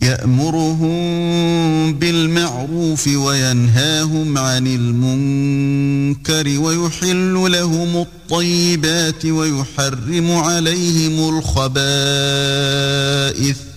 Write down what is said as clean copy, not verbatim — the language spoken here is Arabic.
يأمرهم بالمعروف وينهاهم عن المنكر ويحل لهم الطيبات ويحرم عليهم الخبائث